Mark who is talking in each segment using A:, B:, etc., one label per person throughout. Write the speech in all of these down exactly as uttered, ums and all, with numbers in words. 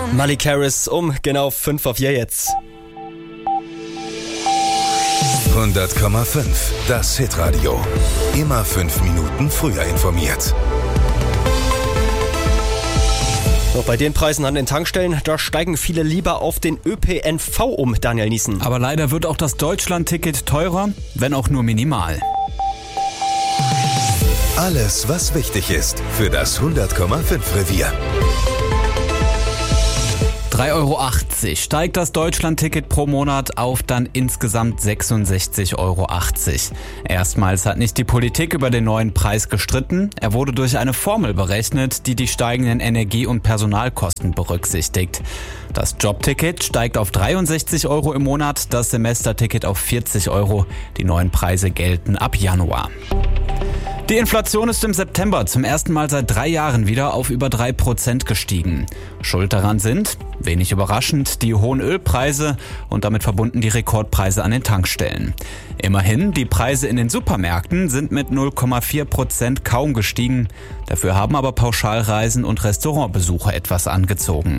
A: Malik Harris um genau fünf auf vier jetzt.
B: hundert Komma fünf, das Hitradio. Immer fünf Minuten früher informiert.
A: So, bei den Preisen an den Tankstellen, da steigen viele lieber auf den Ö P N V um, Daniel Niesen.
C: Aber leider wird auch das Deutschland-Ticket teurer, wenn auch nur minimal.
B: Alles, was wichtig ist für das hundert Komma fünf Revier.
C: drei Euro achtzig steigt das Deutschland-Ticket pro Monat auf dann insgesamt sechsundsechzig Euro achtzig. Erstmals hat nicht die Politik über den neuen Preis gestritten. Er wurde durch eine Formel berechnet, die die steigenden Energie- und Personalkosten berücksichtigt. Das Jobticket steigt auf dreiundsechzig Euro im Monat, das Semesterticket auf vierzig Euro. Die neuen Preise gelten ab Januar. Die Inflation ist im September zum ersten Mal seit drei Jahren wieder auf über drei Prozent gestiegen. Schuld daran sind, wenig überraschend, die hohen Ölpreise und damit verbunden die Rekordpreise an den Tankstellen. Immerhin, die Preise in den Supermärkten sind mit null Komma vier Prozent kaum gestiegen. Dafür haben aber Pauschalreisen und Restaurantbesuche etwas angezogen.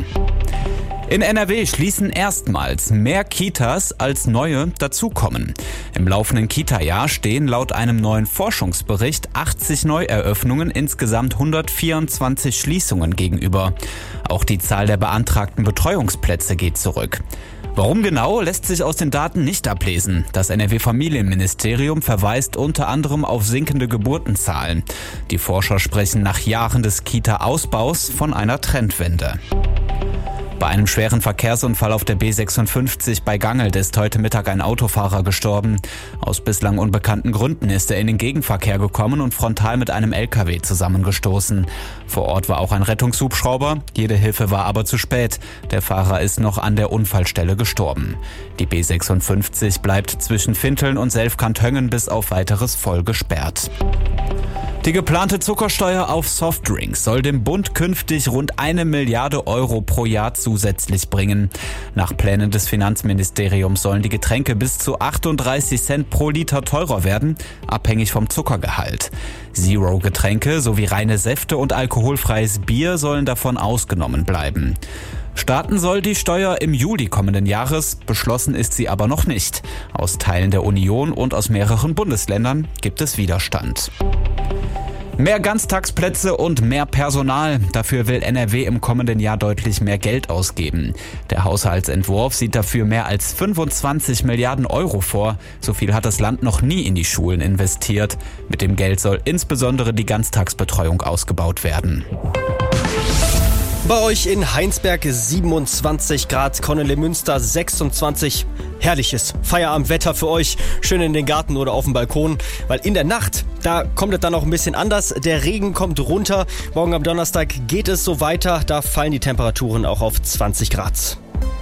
C: In N R W schließen erstmals mehr Kitas als neue dazukommen. Im laufenden Kita-Jahr stehen laut einem neuen Forschungsbericht achtzig Neueröffnungen, insgesamt hundertvierundzwanzig Schließungen gegenüber. Auch die Zahl der beantragten Betreuungsplätze geht zurück. Warum genau, lässt sich aus den Daten nicht ablesen. Das N R W-Familienministerium verweist unter anderem auf sinkende Geburtenzahlen. Die Forscher sprechen nach Jahren des Kita-Ausbaus von einer Trendwende. Bei einem schweren Verkehrsunfall auf der B sechsundfünfzig bei Gangelt ist heute Mittag ein Autofahrer gestorben. Aus bislang unbekannten Gründen ist er in den Gegenverkehr gekommen und frontal mit einem L K W zusammengestoßen. Vor Ort war auch ein Rettungshubschrauber, jede Hilfe war aber zu spät. Der Fahrer ist noch an der Unfallstelle gestorben. Die B sechsundfünfzig bleibt zwischen Finteln und Selfkant-Höngen bis auf weiteres voll gesperrt. Die geplante Zuckersteuer auf Softdrinks soll dem Bund künftig rund eine Milliarde Euro pro Jahr zusätzlich bringen. Nach Plänen des Finanzministeriums sollen die Getränke bis zu achtunddreißig Cent pro Liter teurer werden, abhängig vom Zuckergehalt. Zero-Getränke sowie reine Säfte und alkoholfreies Bier sollen davon ausgenommen bleiben. Starten soll die Steuer im Juli kommenden Jahres, beschlossen ist sie aber noch nicht. Aus Teilen der Union und aus mehreren Bundesländern gibt es Widerstand. Mehr Ganztagsplätze und mehr Personal. Dafür will N R W im kommenden Jahr deutlich mehr Geld ausgeben. Der Haushaltsentwurf sieht dafür mehr als fünfundzwanzig Milliarden Euro vor. So viel hat das Land noch nie in die Schulen investiert. Mit dem Geld soll insbesondere die Ganztagsbetreuung ausgebaut werden.
A: Bei euch in Heinsberg siebenundzwanzig Grad, Kornelimünster sechsundzwanzig. Herrliches Feierabendwetter für euch. Schön in den Garten oder auf dem Balkon. Weil in der Nacht, da kommt es dann auch ein bisschen anders. Der Regen kommt runter. Morgen am Donnerstag geht es so weiter. Da fallen die Temperaturen auch auf zwanzig Grad.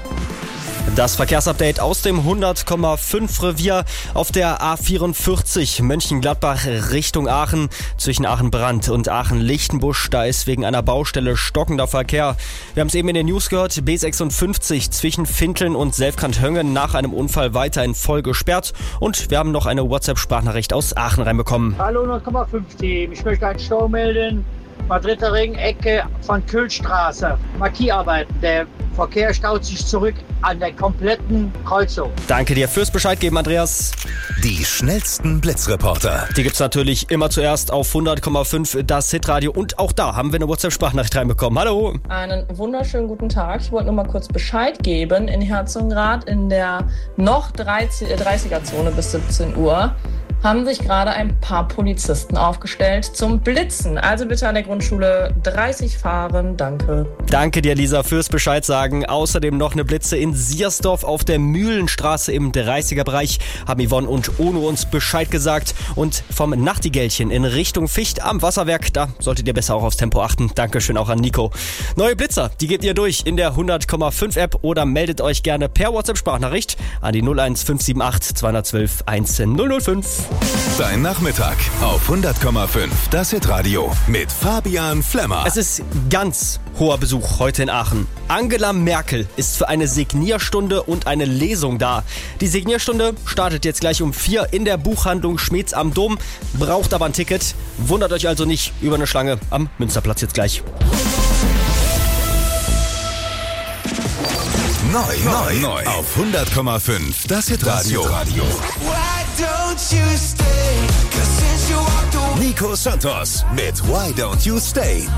A: Das Verkehrsupdate aus dem hundert Komma fünf Revier auf der A vierundvierzig Mönchengladbach Richtung Aachen. Zwischen Aachen-Brandt und Aachen-Lichtenbusch, da ist wegen einer Baustelle stockender Verkehr. Wir haben es eben in den News gehört, B sechsundfünfzig zwischen Finteln und Selfkant-Höngen nach einem Unfall weiterhin voll gesperrt. Und wir haben noch eine WhatsApp-Sprachnachricht aus Aachen reinbekommen.
D: Hallo hundert Komma fünf Team, ich möchte einen Stau melden. Madrider Ring, Ecke von Kühlstraße. Markierarbeiten. Der Verkehr staut sich zurück an der kompletten Kreuzung.
A: Danke dir fürs Bescheid geben, Andreas.
B: Die schnellsten Blitzreporter.
A: Die gibt's natürlich immer zuerst auf hundert Komma fünf, das Hitradio. Und auch da haben wir eine WhatsApp-Sprachnachricht reinbekommen. Hallo.
E: Einen wunderschönen guten Tag. Ich wollte nur mal kurz Bescheid geben. In Herzogenrath in der noch dreißiger-Zone bis siebzehn Uhr haben sich gerade ein paar Polizisten aufgestellt zum Blitzen. Also bitte an der Grundschule dreißig fahren. Danke.
A: Danke dir, Lisa, fürs Bescheid sagen. Außerdem noch eine Blitze in Siersdorf auf der Mühlenstraße im dreißiger-Bereich. Haben Yvonne und Ono uns Bescheid gesagt. Und vom Nachtigellchen in Richtung Ficht am Wasserwerk, da solltet ihr besser auch aufs Tempo achten. Dankeschön auch an Nico. Neue Blitzer, die gebt ihr durch in der hundert Komma fünf App oder meldet euch gerne per WhatsApp-Sprachnachricht an die null eins fünf sieben acht zweihundertzwölf eintausendfünf.
B: Dein Nachmittag auf hundert Komma fünf, das Hitradio mit Fabian Flemmer.
A: Es ist ganz hoher Besuch heute in Aachen. Angela Merkel ist für eine Signierstunde und eine Lesung da. Die Signierstunde startet jetzt gleich um vier in der Buchhandlung Schmeetz am Dom, braucht aber ein Ticket. Wundert euch also nicht über eine Schlange am Münsterplatz jetzt gleich.
B: Neu, neu, neu. Auf hundert Komma fünf. Das Hitradio. Nico Santos mit Why Don't You Stay?